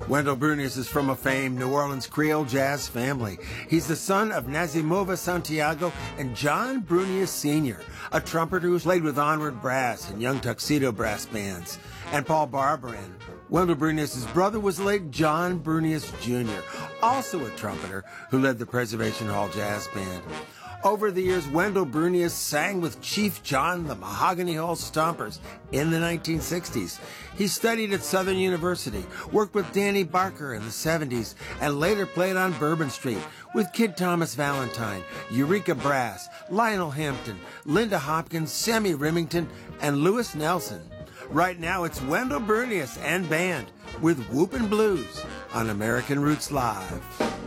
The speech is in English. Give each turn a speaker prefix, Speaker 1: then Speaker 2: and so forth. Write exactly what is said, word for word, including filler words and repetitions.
Speaker 1: Wendell Brunious is from a famed New Orleans Creole jazz family. He's the son of Nazimova Santiago and John Brunious Senior, a trumpeter who's played with Onward Brass and Young Tuxedo Brass Bands, and Paul Barbarin. Wendell Brunious' brother was the late John Brunious Junior, also a trumpeter who led the Preservation Hall Jazz Band. Over the years, Wendell Brunious sang with Chief John the Mahogany Hall Stompers in the nineteen sixties. He studied at Southern University, worked with Danny Barker in the seventies, and later played on Bourbon Street with Kid Thomas Valentine, Eureka Brass, Lionel Hampton, Linda Hopkins, Sammy Remington, and Lewis Nelson. Right now, it's Wendell Brunious and band with Whoopin' Blues on American Roots Live.